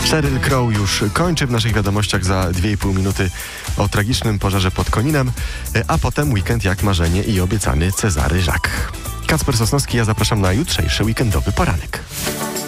Sheryl Crow już kończy. W naszych wiadomościach za 2,5 minuty o tragicznym pożarze pod Koninem, a potem weekend jak marzenie i obiecany Cezary Żak. Kacper Sosnowski, ja zapraszam na jutrzejszy weekendowy poranek.